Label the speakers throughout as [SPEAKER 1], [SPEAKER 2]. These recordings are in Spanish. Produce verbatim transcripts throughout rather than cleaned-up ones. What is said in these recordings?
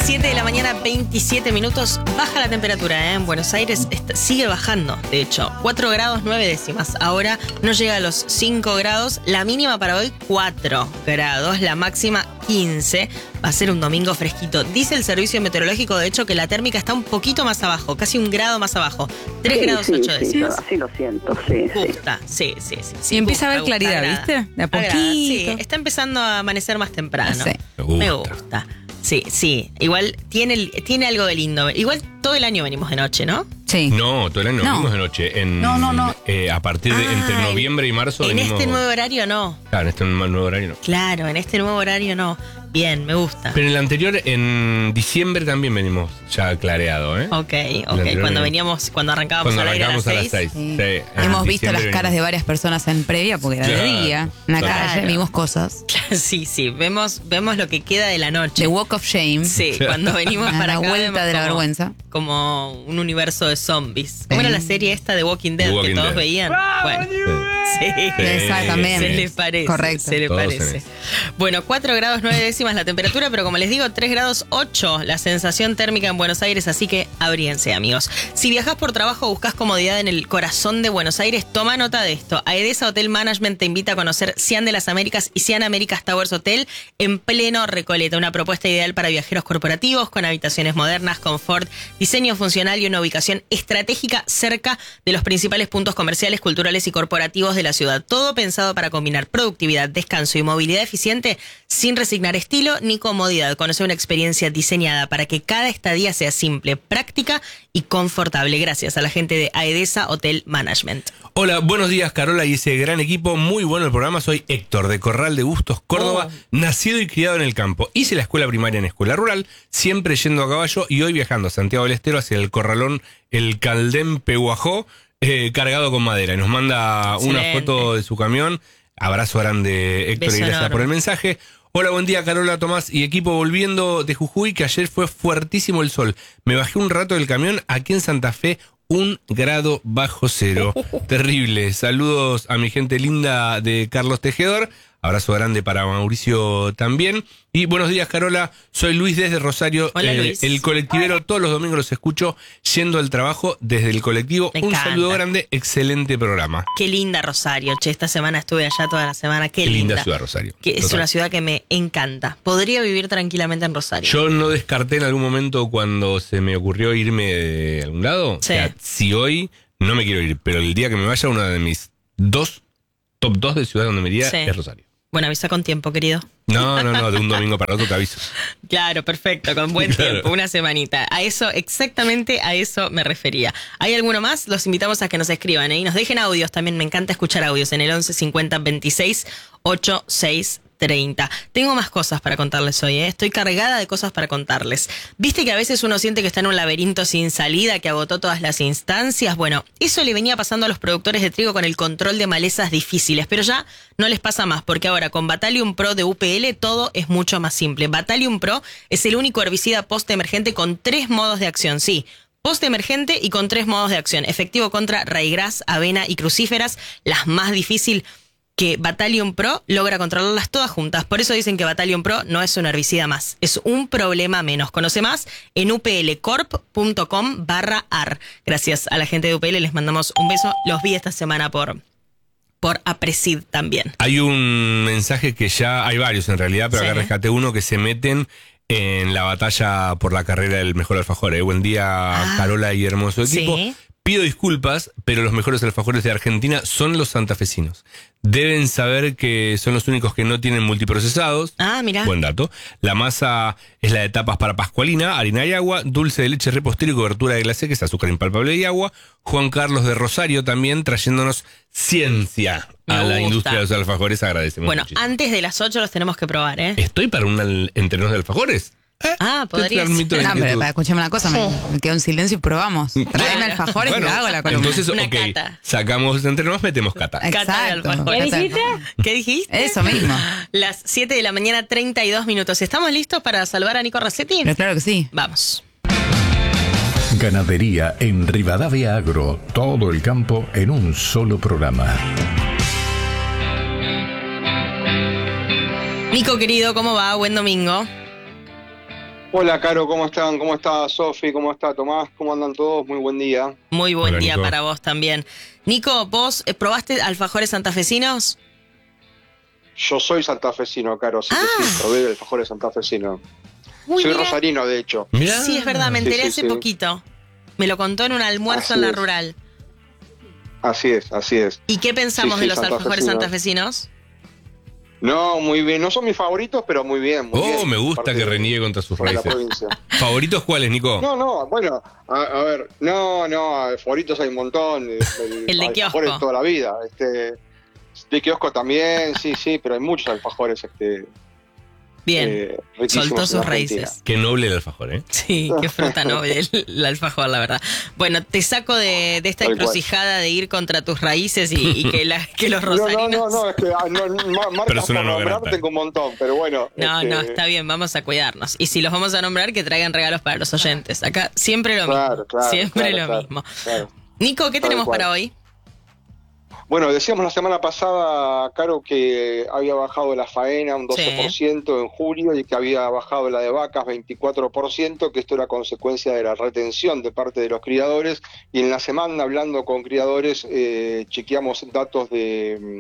[SPEAKER 1] siete de la mañana, veintisiete minutos. Baja la temperatura, ¿eh? En Buenos Aires está, sigue bajando, de hecho. cuatro grados, nueve décimas. Ahora no llega a los cinco grados. La mínima para hoy, cuatro grados. La máxima, quince. Va a ser un domingo fresquito. Dice el servicio meteorológico, de hecho, que la térmica está un poquito más abajo, casi un grado más abajo. tres
[SPEAKER 2] sí,
[SPEAKER 1] grados,
[SPEAKER 2] sí,
[SPEAKER 1] ocho
[SPEAKER 2] sí,
[SPEAKER 1] décimas.
[SPEAKER 2] Así lo siento, sí,
[SPEAKER 1] Gusta, sí, sí, sí. sí
[SPEAKER 3] Y empieza
[SPEAKER 1] gusta,
[SPEAKER 3] a haber claridad,
[SPEAKER 1] agrada.
[SPEAKER 3] ¿viste? De a
[SPEAKER 1] Agrada,
[SPEAKER 3] poquito.
[SPEAKER 1] sí, está empezando a amanecer más temprano.
[SPEAKER 3] Sí.
[SPEAKER 4] Me gusta.
[SPEAKER 1] Me gusta. Sí, sí. Igual tiene, tiene algo de lindo. Igual todo el año venimos de noche, ¿no?
[SPEAKER 3] Sí.
[SPEAKER 4] No, todo el año
[SPEAKER 3] No.
[SPEAKER 4] venimos de noche. En,
[SPEAKER 3] No, no, no.
[SPEAKER 4] eh, a partir de
[SPEAKER 1] Ah,
[SPEAKER 4] entre
[SPEAKER 1] en-
[SPEAKER 4] noviembre y marzo
[SPEAKER 1] En
[SPEAKER 4] venimos.
[SPEAKER 1] este nuevo horario no.
[SPEAKER 4] Claro, en este nuevo horario no.
[SPEAKER 1] Claro, en este nuevo horario no. Bien, me gusta.
[SPEAKER 4] Pero en el anterior, en diciembre también venimos ya clareado, ¿eh?
[SPEAKER 1] Ok, ok.
[SPEAKER 4] anterior
[SPEAKER 1] Cuando
[SPEAKER 4] no.
[SPEAKER 1] veníamos, cuando arrancábamos
[SPEAKER 4] Cuando
[SPEAKER 1] al aire a las
[SPEAKER 4] arrancamos a las
[SPEAKER 1] seis.
[SPEAKER 4] seis.
[SPEAKER 3] Sí.
[SPEAKER 4] Sí, en
[SPEAKER 3] Hemos visto las
[SPEAKER 4] diciembre
[SPEAKER 3] caras de
[SPEAKER 4] venimos.
[SPEAKER 3] varias personas en previa porque era de
[SPEAKER 4] Claro,
[SPEAKER 3] día. En la
[SPEAKER 4] claro.
[SPEAKER 3] calle vimos cosas.
[SPEAKER 1] Sí, sí. Vemos, vemos lo que queda de la noche.
[SPEAKER 3] The Walk of Shame.
[SPEAKER 1] Sí, cuando venimos
[SPEAKER 3] A
[SPEAKER 1] para
[SPEAKER 3] la
[SPEAKER 1] acá.
[SPEAKER 3] vuelta
[SPEAKER 1] vemos
[SPEAKER 3] de la
[SPEAKER 1] como-
[SPEAKER 3] vergüenza.
[SPEAKER 1] Como un universo de zombies. ¿Cómo
[SPEAKER 3] Sí.
[SPEAKER 1] era la serie esta de Walking Dead
[SPEAKER 4] The Walking
[SPEAKER 1] que todos
[SPEAKER 4] Dead.
[SPEAKER 1] veían? Bueno. Sí.
[SPEAKER 3] Esa también.
[SPEAKER 1] Se le parece.
[SPEAKER 3] Correcto.
[SPEAKER 1] Se le
[SPEAKER 4] Todos en
[SPEAKER 1] parece.
[SPEAKER 4] eso.
[SPEAKER 1] Bueno, cuatro grados nueve décimas la temperatura, pero como les digo, tres grados ocho la sensación térmica en Buenos Aires, así que abríense, amigos. Si viajás por trabajo o buscas comodidad en el corazón de Buenos Aires, toma nota de esto. Aedesa Hotel Management te invita a conocer Cian de las Américas y Cian Américas Towers Hotel en pleno Recoleta. Una propuesta ideal para viajeros corporativos con habitaciones modernas, confort, diseño funcional y una ubicación estratégica cerca de los principales puntos comerciales, culturales y corporativos de la ciudad. Todo pensado para combinar productividad, descanso y movilidad eficiente sin resignar estilo ni comodidad. Conoce una experiencia diseñada para que cada estadía sea simple, práctica y confortable. Gracias a la gente de Aedesa Hotel Management.
[SPEAKER 4] Hola, buenos días, Carola y ese gran equipo. Muy bueno el programa. Soy Héctor, de Corral de Bustos, Córdoba,
[SPEAKER 1] Oh.
[SPEAKER 4] nacido y criado en el campo. Hice la escuela primaria en escuela rural, siempre yendo a caballo y hoy viajando a Santiago del Estero hacia el corralón El Caldén Pehuajó, eh, cargado con madera. Y nos manda una
[SPEAKER 1] Excelente.
[SPEAKER 4] foto de su camión. Abrazo grande, Héctor,
[SPEAKER 1] Beso
[SPEAKER 4] y gracias
[SPEAKER 1] enorme.
[SPEAKER 4] por el mensaje. Hola, buen día, Carola, Tomás y equipo, volviendo de Jujuy, que ayer fue fuertísimo el sol. Me bajé un rato del camión aquí en Santa Fe, un grado bajo cero. Terrible. Saludos a mi gente linda de Carlos Tejedor. Abrazo grande para Mauricio también. Y buenos días, Carola. Soy Luis desde Rosario.
[SPEAKER 1] Hola,
[SPEAKER 4] eh,
[SPEAKER 1] Luis.
[SPEAKER 4] El colectivero. Todos los domingos los escucho yendo al trabajo desde el colectivo.
[SPEAKER 1] Me
[SPEAKER 4] un
[SPEAKER 1] encanta.
[SPEAKER 4] saludo grande. Excelente programa.
[SPEAKER 1] Qué linda Rosario, che. Esta semana estuve allá toda la semana. Qué,
[SPEAKER 4] Qué linda
[SPEAKER 1] linda
[SPEAKER 4] ciudad, Rosario.
[SPEAKER 1] Que es
[SPEAKER 4] Total.
[SPEAKER 1] una ciudad que me encanta. Podría vivir tranquilamente en Rosario.
[SPEAKER 4] Yo no descarté en algún momento cuando se me ocurrió irme de algún lado.
[SPEAKER 1] Sí.
[SPEAKER 4] O sea, si hoy no me quiero ir, pero el día que me vaya, una de mis dos, top dos de ciudad donde me iría
[SPEAKER 1] Sí.
[SPEAKER 4] es Rosario.
[SPEAKER 1] Bueno, avisa con tiempo, querido.
[SPEAKER 4] No, no, no, de un domingo para otro te aviso.
[SPEAKER 1] Claro, perfecto, con buen
[SPEAKER 4] Claro.
[SPEAKER 1] tiempo, una semanita. A eso, exactamente a eso me refería. ¿Hay alguno más? Los invitamos a que nos escriban, ¿eh? Y nos dejen audios también. Me encanta escuchar audios en el once cincuenta veintiséis ochenta y seis treinta. Tengo más cosas para contarles hoy, ¿eh? Estoy cargada de cosas para contarles. ¿Viste que a veces uno siente que está en un laberinto sin salida, que agotó todas las instancias? Bueno, eso le venía pasando a los productores de trigo con el control de malezas difíciles, pero ya no les pasa más, porque ahora con Battalion Pro de U P L todo es mucho más simple. Battalion Pro es el único herbicida post-emergente con tres modos de acción, sí. Post-emergente y con tres modos de acción. Efectivo contra raigras, avena y crucíferas, las más difíciles, que Battalion Pro logra controlarlas todas juntas. Por eso dicen que Battalion Pro no es un herbicida más, es un problema menos. Conoce más en uplcorp.com barra ar. Gracias a la gente de U P L, les mandamos un beso. Los vi esta semana por, por Aprecid también.
[SPEAKER 4] Hay un mensaje que ya, hay varios en realidad, pero
[SPEAKER 1] Sí.
[SPEAKER 4] acá rescaté uno que se meten en la batalla por la carrera del mejor alfajor. ¿eh? Buen día,
[SPEAKER 1] Ah.
[SPEAKER 4] Carola y hermoso equipo.
[SPEAKER 1] Sí.
[SPEAKER 4] Pido disculpas, pero los mejores alfajores de Argentina son los santafesinos. Deben saber que son los únicos que no tienen multiprocesados.
[SPEAKER 1] Ah, mirá.
[SPEAKER 4] Buen dato. La masa es la de tapas para pascualina, harina y agua, dulce de leche repostero y cobertura de glacé, que es azúcar impalpable y agua. Juan Carlos de Rosario también trayéndonos ciencia
[SPEAKER 1] Me
[SPEAKER 4] a la
[SPEAKER 1] gusta.
[SPEAKER 4] industria de los alfajores. Agradecemos
[SPEAKER 1] Bueno,
[SPEAKER 4] muchísimo.
[SPEAKER 1] antes de las ocho los tenemos que probar, ¿eh?
[SPEAKER 4] ¿Estoy para un al- entrenos de alfajores? ¿Eh?
[SPEAKER 1] Ah,
[SPEAKER 4] Te
[SPEAKER 1] podrías.
[SPEAKER 4] transmito en
[SPEAKER 3] No, pero
[SPEAKER 4] YouTube.
[SPEAKER 3] para escucharme una cosa, me, me quedo en silencio y probamos. Traeme
[SPEAKER 1] Claro.
[SPEAKER 3] alfajores
[SPEAKER 4] Bueno,
[SPEAKER 3] y la hago la columna.
[SPEAKER 4] entonces,
[SPEAKER 1] Una
[SPEAKER 4] ok,
[SPEAKER 1] cata.
[SPEAKER 4] sacamos entre nos, metemos cata.
[SPEAKER 3] Exacto.
[SPEAKER 1] Cata de alfajores.
[SPEAKER 3] Cata de-
[SPEAKER 1] ¿Qué dijiste?
[SPEAKER 3] Eso mismo.
[SPEAKER 1] Las siete de la mañana, treinta y dos minutos. ¿Estamos listos para salvar a Nico Rossetti?
[SPEAKER 3] Pero claro que sí.
[SPEAKER 1] Vamos.
[SPEAKER 5] Ganadería en Rivadavia Agro. Todo el campo en un solo programa.
[SPEAKER 1] Nico, querido, ¿cómo va? Buen domingo.
[SPEAKER 2] Hola, Caro, ¿cómo están? ¿Cómo está Sofi? ¿Cómo está Tomás? ¿Cómo andan todos? Muy buen día.
[SPEAKER 1] Muy buen
[SPEAKER 4] Hola,
[SPEAKER 1] día
[SPEAKER 4] Nico.
[SPEAKER 1] para vos también. Nico, ¿vos eh, probaste alfajores santafesinos?
[SPEAKER 2] Yo soy santafesino, Caro, así
[SPEAKER 1] Ah.
[SPEAKER 2] que sí, probé el alfajor santafesino.
[SPEAKER 1] Uy,
[SPEAKER 2] Soy
[SPEAKER 1] mira.
[SPEAKER 2] rosarino, de hecho.
[SPEAKER 4] Mirá.
[SPEAKER 1] Sí, es verdad, me
[SPEAKER 2] Sí,
[SPEAKER 1] enteré
[SPEAKER 2] sí,
[SPEAKER 1] hace
[SPEAKER 2] sí.
[SPEAKER 1] poquito. Me lo contó en un almuerzo
[SPEAKER 2] Así
[SPEAKER 1] en la
[SPEAKER 2] es.
[SPEAKER 1] rural.
[SPEAKER 2] Así es, así es.
[SPEAKER 1] ¿Y qué pensamos
[SPEAKER 2] Sí,
[SPEAKER 1] de
[SPEAKER 2] sí,
[SPEAKER 1] los alfajores
[SPEAKER 2] santafesino.
[SPEAKER 1] santafesinos?
[SPEAKER 2] No, muy bien. No son mis favoritos, pero muy bien. Muy
[SPEAKER 4] Oh,
[SPEAKER 2] bien.
[SPEAKER 4] me gusta
[SPEAKER 2] Parte
[SPEAKER 4] que
[SPEAKER 2] de-
[SPEAKER 4] reniegue contra sus
[SPEAKER 2] de la
[SPEAKER 4] raíces.
[SPEAKER 2] provincia.
[SPEAKER 4] ¿Favoritos cuáles, Nico?
[SPEAKER 2] No, no, bueno, a, a ver, no, no, favoritos hay un montón. El,
[SPEAKER 1] El de
[SPEAKER 2] alfajores
[SPEAKER 1] kiosco.
[SPEAKER 2] toda la vida. Este, de kiosco también, sí, sí, pero hay muchos alfajores este,
[SPEAKER 1] Bien,
[SPEAKER 2] eh, riquísimos
[SPEAKER 1] soltó
[SPEAKER 2] en
[SPEAKER 1] sus
[SPEAKER 2] Argentina.
[SPEAKER 1] raíces.
[SPEAKER 4] Qué noble el alfajor, ¿eh?
[SPEAKER 1] Sí, qué fruta noble el, el alfajor, la verdad. Bueno, te saco de, de esta
[SPEAKER 2] Tal cual.
[SPEAKER 1] encrucijada de ir contra tus raíces y, y que, la, que los
[SPEAKER 2] No, no,
[SPEAKER 1] rosarinos...
[SPEAKER 2] no, no, es que ah, no, ma- marcas
[SPEAKER 4] Pero es una
[SPEAKER 2] por
[SPEAKER 4] no
[SPEAKER 2] nombrar
[SPEAKER 4] grata.
[SPEAKER 2] tengo un montón, pero bueno.
[SPEAKER 1] No,
[SPEAKER 2] este,
[SPEAKER 1] no, está bien, vamos a cuidarnos. Y si los vamos a nombrar, que traigan regalos para los oyentes. Acá siempre lo
[SPEAKER 2] Claro,
[SPEAKER 1] mismo.
[SPEAKER 2] claro,
[SPEAKER 1] siempre
[SPEAKER 2] claro,
[SPEAKER 1] lo
[SPEAKER 2] claro,
[SPEAKER 1] mismo.
[SPEAKER 2] claro.
[SPEAKER 1] Nico, ¿qué
[SPEAKER 2] Tal
[SPEAKER 1] tenemos
[SPEAKER 2] cual.
[SPEAKER 1] para hoy?
[SPEAKER 2] Bueno, decíamos la semana pasada, Caro, que había bajado la faena un doce por ciento en julio y que había bajado la de vacas veinticuatro por ciento, que esto era consecuencia de la retención de parte de los criadores. Y en la semana, hablando con criadores, eh, chequeamos datos de,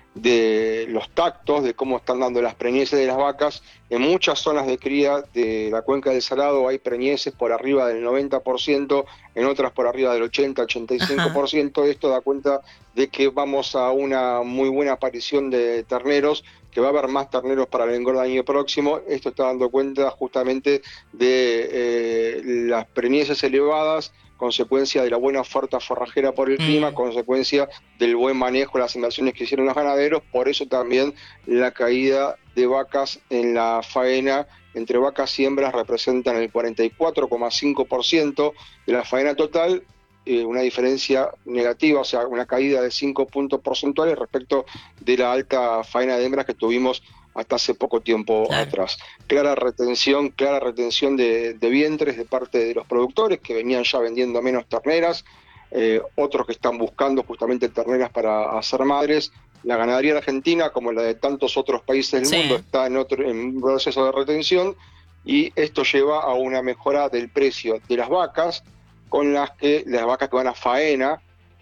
[SPEAKER 2] de los tactos, de cómo están dando las preñeces de las vacas. En muchas zonas de cría de la cuenca del Salado hay preñeces por arriba del noventa por ciento, en otras por arriba del ochenta, ochenta y cinco por ciento. Esto da cuenta de que vamos a una muy buena aparición de terneros, que va a haber más terneros para el engorde del año próximo. Esto está dando cuenta justamente de eh, las preñeces elevadas, consecuencia de la buena oferta forrajera por el
[SPEAKER 1] Mm.
[SPEAKER 2] clima, consecuencia del buen manejo de las inversiones que hicieron los ganaderos. Por eso también la caída de vacas en la faena entre vacas y hembras representan el cuarenta y cuatro coma cinco por ciento de la faena total, eh, una diferencia negativa, o sea, una caída de cinco puntos porcentuales respecto de la alta faena de hembras que tuvimos hasta hace poco tiempo
[SPEAKER 1] Claro.
[SPEAKER 2] atrás. Clara retención, clara retención de, de vientres de parte de los productores que venían ya vendiendo menos terneras, eh, otros que están buscando justamente terneras para hacer madres. La ganadería argentina, como la de tantos otros países del
[SPEAKER 1] Sí.
[SPEAKER 2] mundo, está en, otro, en un proceso de retención, y esto lleva a una mejora del precio de las vacas, con las que las vacas que van a faena,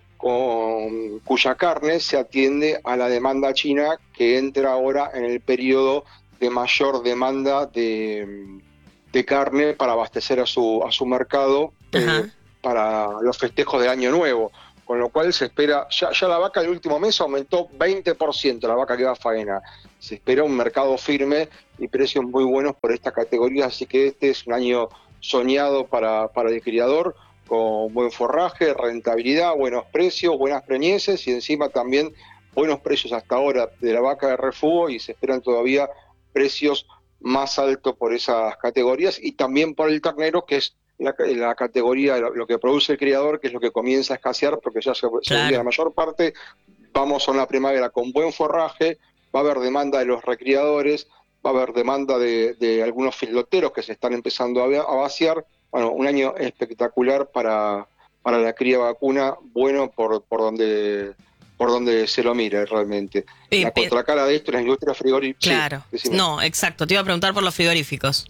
[SPEAKER 2] con cuya carne se atiende a la demanda china, que entra ahora en el periodo de mayor demanda de, de carne para abastecer a su, a su mercado
[SPEAKER 1] Ajá.
[SPEAKER 2] eh, para los festejos del Año Nuevo. Con lo cual se espera, ya, ya la vaca el último mes aumentó veinte por ciento, la vaca que va a faena. Se espera un mercado firme y precios muy buenos por esta categoría, así que este es un año soñado para, para el criador, con buen forraje, rentabilidad, buenos precios, buenas preñeces y encima también buenos precios hasta ahora de la vaca de refugo, y se esperan todavía precios más altos por esas categorías y también por el ternero, que es la, la categoría, lo, lo que produce el criador, que es lo que comienza a escasear porque ya se, se
[SPEAKER 1] Claro.
[SPEAKER 2] vendía la mayor parte. Vamos a una primavera con buen forraje, va a haber demanda de los recriadores, va a haber demanda de, de algunos filoteros que se están empezando a, a vaciar. Bueno, un año espectacular para, para la cría vacuna, bueno por, por donde por donde se lo mire realmente.
[SPEAKER 1] Eh,
[SPEAKER 2] La
[SPEAKER 1] pe-
[SPEAKER 2] contracara de esto es la industria frigorífica.
[SPEAKER 1] Claro. No, exacto. Te iba a preguntar por los frigoríficos.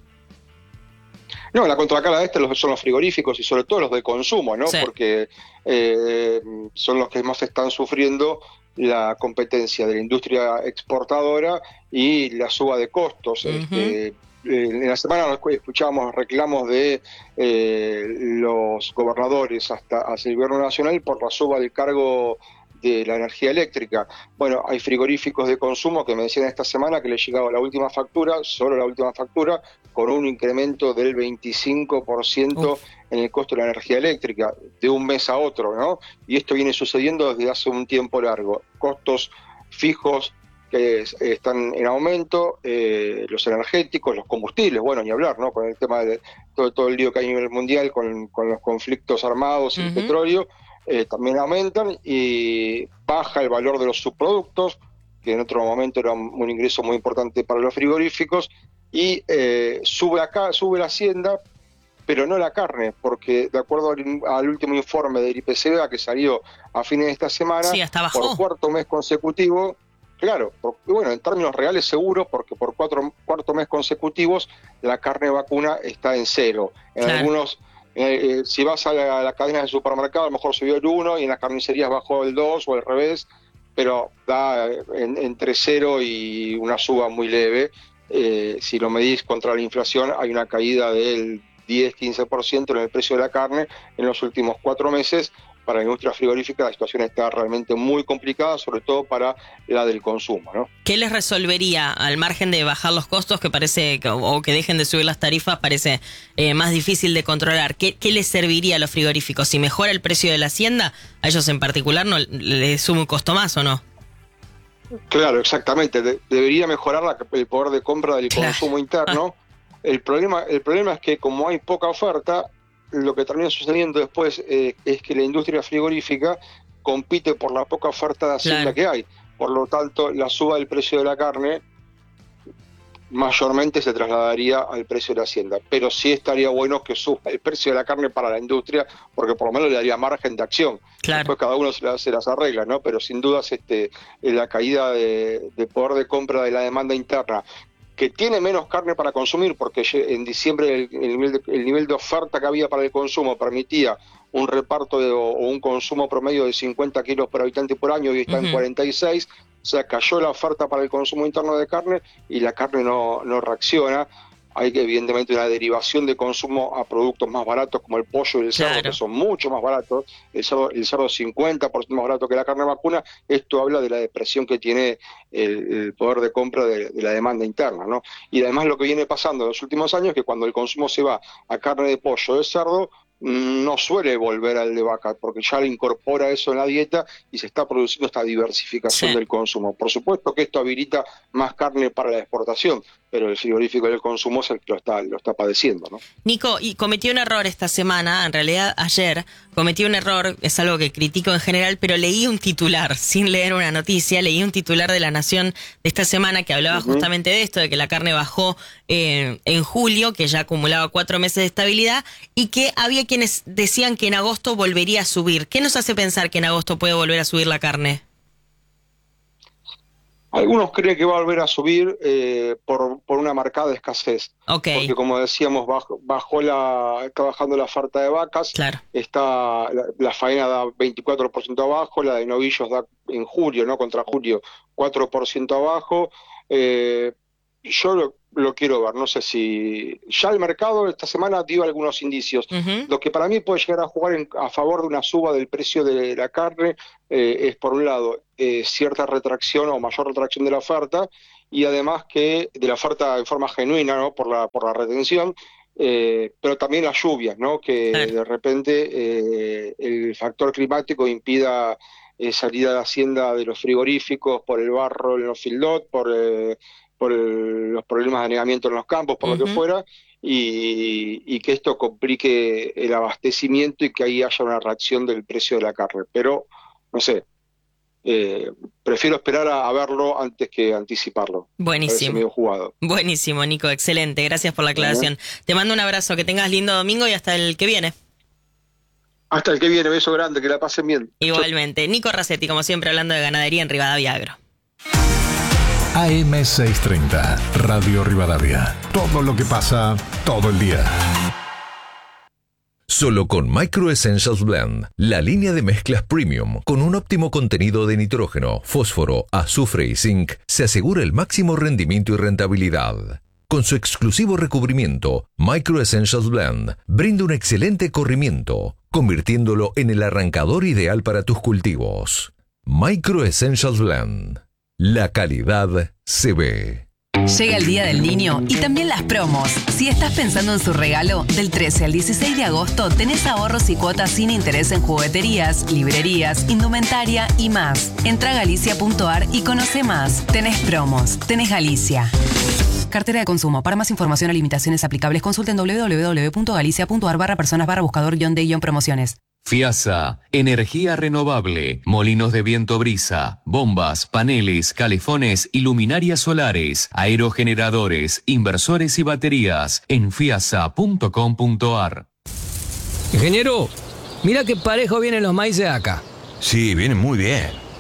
[SPEAKER 2] No, la contracara de esto son los frigoríficos y sobre todo los de consumo, ¿no?
[SPEAKER 1] Sí.
[SPEAKER 2] Porque eh, son los que más están sufriendo la competencia de la industria exportadora y la suba de costos.
[SPEAKER 1] Ujú.
[SPEAKER 2] Este, en la semana escuchábamos reclamos de eh, los gobernadores hasta hacia el gobierno nacional por la suba del cargo de la energía eléctrica. Bueno, hay frigoríficos de consumo que me decían esta semana que les llegaba la última factura, solo la última factura, con un incremento del veinticinco por ciento
[SPEAKER 1] Uf.
[SPEAKER 2] en el costo de la energía eléctrica, de un mes a otro, ¿no? Y esto viene sucediendo desde hace un tiempo largo. Costos fijos que es- están en aumento, eh, los energéticos, los combustibles, bueno, ni hablar, ¿no? Con el tema de todo, todo el lío que hay a nivel mundial con, con los conflictos armados y el
[SPEAKER 1] Ujú.
[SPEAKER 2] petróleo, eh, también aumentan y baja el valor de los subproductos, que en otro momento era un, un ingreso muy importante para los frigoríficos, y eh, sube acá, sube la hacienda, pero no la carne, porque de acuerdo al, in- al último informe del I P C B A que salió a fines de esta semana,
[SPEAKER 1] Sí, hasta bajó.
[SPEAKER 2] por cuarto mes consecutivo, claro, porque, bueno, en términos reales seguro, porque por cuatro cuarto mes consecutivos la carne vacuna está en cero. En
[SPEAKER 1] claro.
[SPEAKER 2] algunos, eh, eh, si vas a la, a la cadena de supermercado, a lo mejor subió el uno y en las carnicerías bajó el dos o al revés, pero da en, entre cero y una suba muy leve. Eh, si lo medís contra la inflación, hay una caída del diez a quince por ciento en el precio de la carne en los últimos cuatro meses. Para la industria frigorífica la situación está realmente muy complicada, sobre todo para la del consumo, ¿no?
[SPEAKER 1] ¿Qué les resolvería al margen de bajar los costos, que parece, que, o que dejen de subir las tarifas, parece eh, más difícil de controlar? ¿Qué, qué les serviría a los frigoríficos? Si mejora el precio de la hacienda, a ellos en particular no les suma un costo más, ¿o no?
[SPEAKER 2] Claro, exactamente. De- debería mejorar la, el poder de compra del
[SPEAKER 1] Claro.
[SPEAKER 2] consumo interno. El problema, el problema es que como hay poca oferta, lo que termina sucediendo después eh, es que la industria frigorífica compite por la poca oferta de hacienda
[SPEAKER 1] Claro.
[SPEAKER 2] que hay. Por lo tanto, la suba del precio de la carne mayormente se trasladaría al precio de la hacienda. Pero sí estaría bueno que suba el precio de la carne para la industria, porque por lo menos le daría margen de acción.
[SPEAKER 1] Claro.
[SPEAKER 2] Después cada uno se las, se las arregla, ¿no? Pero sin dudas este, la caída de, de poder de compra de la demanda interna, que tiene menos carne para consumir, porque en diciembre el, el, nivel, de, el nivel de oferta que había para el consumo permitía un reparto de, o un consumo promedio de cincuenta kilos por habitante por año, y está uh-huh. en cuarenta y seis, o sea, cayó la oferta para el consumo interno de carne y la carne no, no reacciona. Hay que, evidentemente, una derivación de consumo a productos más baratos como el pollo y el cerdo, claro. que son mucho más baratos. El cerdo, el cerdo cincuenta por ciento más barato que la carne vacuna. Esto habla de la depresión que tiene el, el poder de compra de, de la demanda interna, ¿no? Y además lo que viene pasando en los últimos años es que cuando el consumo se va a carne de pollo o de cerdo, no suele volver al de vaca, porque ya le incorpora eso en la dieta y se está produciendo esta diversificación sí. del consumo. Por supuesto que esto habilita más carne para la exportación, pero el frigorífico del consumo es el que lo está, lo está padeciendo, ¿no?
[SPEAKER 1] Nico, y cometí un error esta semana, en realidad ayer, cometí un error, es algo que critico en general, pero leí un titular, sin leer una noticia, leí un titular de La Nación de esta semana que hablaba uh-huh. justamente de esto, de que la carne bajó eh, en julio, que ya acumulaba cuatro meses de estabilidad, y que había quienes decían que en agosto volvería a subir. ¿Qué nos hace pensar que en agosto puede volver a subir la carne?
[SPEAKER 2] Algunos creen que va a volver a subir eh, por, por una marcada escasez.
[SPEAKER 1] Okay.
[SPEAKER 2] Porque como decíamos, bajó, bajó la, está bajando la oferta de vacas,
[SPEAKER 1] claro.
[SPEAKER 2] está la, la faena da veinticuatro por ciento abajo, la de novillos da en julio, ¿no? Contra julio, cuatro por ciento abajo. Eh, yo lo, lo quiero ver, no sé si... Ya el mercado esta semana dio algunos indicios. Uh-huh. Lo que para mí puede llegar a jugar en, a favor de una suba del precio de la carne eh, es, por un lado, eh, cierta retracción o mayor retracción de la oferta, y además que de la oferta en forma genuina, ¿no? por la por la retención, eh, pero también las lluvias, ¿no? Que claro. de repente eh, el factor climático impida eh, salida de hacienda de los frigoríficos por el barro en los fildot, por... Eh, por el, los problemas de anegamiento en los campos, por uh-huh. lo que fuera, y, y que esto complique el abastecimiento y que ahí haya una reacción del precio de la carne. Pero, no sé, eh, prefiero esperar a, a verlo antes que anticiparlo.
[SPEAKER 1] Buenísimo.
[SPEAKER 2] Medio jugado.
[SPEAKER 1] Buenísimo, Nico, excelente. Gracias por la aclaración. Uh-huh. Te mando un abrazo, que tengas lindo domingo y hasta el que viene.
[SPEAKER 2] Hasta el que viene, beso grande, que la pasen bien.
[SPEAKER 1] Igualmente. Chau. Nico Rasetti, como siempre, hablando de ganadería en Rivadavia Agro.
[SPEAKER 5] A M seiscientos treinta, Radio Rivadavia. Todo lo que pasa, todo el día.
[SPEAKER 6] Solo con Micro Essentials Blend, la línea de mezclas premium con un óptimo contenido de nitrógeno, fósforo, azufre y zinc, se asegura el máximo rendimiento y rentabilidad. Con su exclusivo recubrimiento, Micro Essentials Blend brinda un excelente corrimiento, convirtiéndolo en el arrancador ideal para tus cultivos. Micro Essentials Blend. La calidad se ve.
[SPEAKER 7] Llega el Día del Niño y también las promos. Si estás pensando en su regalo, del trece al dieciséis de agosto tenés ahorros y cuotas sin interés en jugueterías, librerías, indumentaria y más. Entra a galicia punto a r y conoce más. Tenés promos, tenés Galicia. Cartera de consumo. Para más información o limitaciones aplicables, consulten doble u doble u doble u punto galicia punto a r barra personas barra buscador guión de guión promociones.
[SPEAKER 8] FIASA, energía renovable, molinos de viento brisa, bombas, paneles, calefones y luminarias solares, aerogeneradores, inversores y baterías en fiasa punto com punto a r.
[SPEAKER 9] Ingeniero, mira qué parejo vienen los maíces acá.
[SPEAKER 10] Sí, vienen muy bien.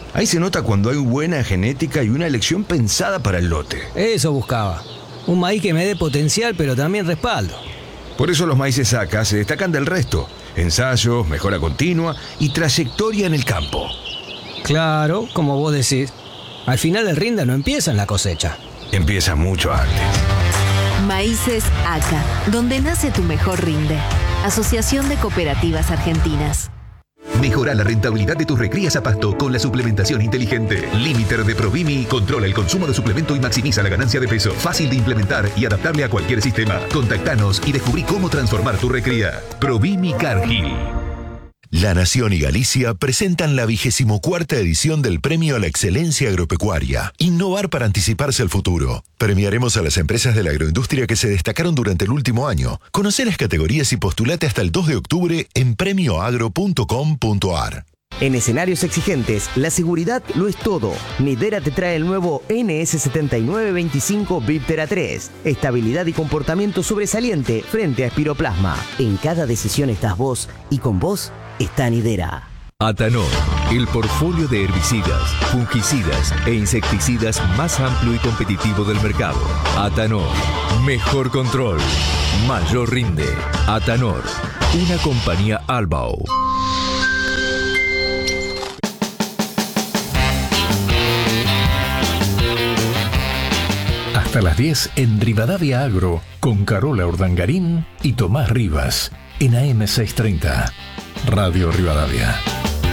[SPEAKER 9] Ahí se nota cuando hay buena genética y una elección pensada para el lote.
[SPEAKER 10] Eso buscaba. Un maíz que me dé potencial, pero también respaldo.
[SPEAKER 9] Por eso los maíces A C A se destacan del resto. Ensayos, mejora continua y trayectoria en el campo.
[SPEAKER 10] Claro, como vos decís. Al final el rinde no empieza en la cosecha.
[SPEAKER 9] Empieza mucho antes.
[SPEAKER 11] Maíces A C A, donde nace tu mejor rinde. Asociación de Cooperativas Argentinas.
[SPEAKER 12] Mejora la rentabilidad de tus recrías a pasto con la suplementación inteligente. Limiter de Provimi controla el consumo de suplemento y maximiza la ganancia de peso. Fácil de implementar y adaptable a cualquier sistema. Contactanos y descubrí cómo transformar tu recría. Provimi Cargill.
[SPEAKER 13] La Nación y Galicia presentan la vigésimo cuarta edición del Premio a la Excelencia Agropecuaria. Innovar para anticiparse al futuro. Premiaremos a las empresas de la agroindustria que se destacaron durante el último año. Conoce las categorías y postulate hasta el dos de octubre en premio agro punto com punto a r.
[SPEAKER 14] En escenarios exigentes, la seguridad lo es todo. Nidera te trae el nuevo N S setenta y nueve veinticinco Viptera tres. Estabilidad y comportamiento sobresaliente frente a espiroplasma. En cada decisión estás vos y con vos está Nidera.
[SPEAKER 6] Atanor, el portfolio de herbicidas, fungicidas e insecticidas más amplio y competitivo del mercado. Atanor, mejor control, mayor rinde. Atanor, una compañía Albao.
[SPEAKER 5] Hasta las diez en Rivadavia Agro, con Carola Urdangarín y Tomás Rivas, en A M seiscientos treinta, Radio Rivadavia.